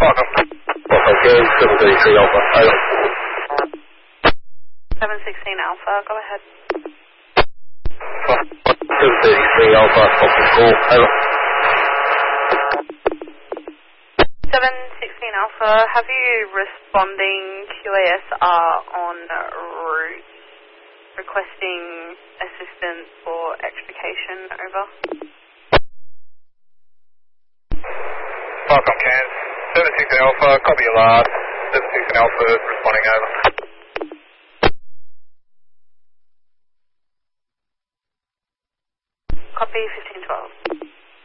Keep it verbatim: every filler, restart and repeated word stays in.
Welcome. Welcome, James, seven thirty-three Alpha, over. seven sixteen Alpha, go ahead. seven thirty-three Alpha, Alpha call, over. seven sixteen Alpha, have you responding Q A S R on route requesting assistance for extrication, over? Welcome, Cairns, seven sixteen Alpha, copy your last, seven sixteen Alpha, responding over.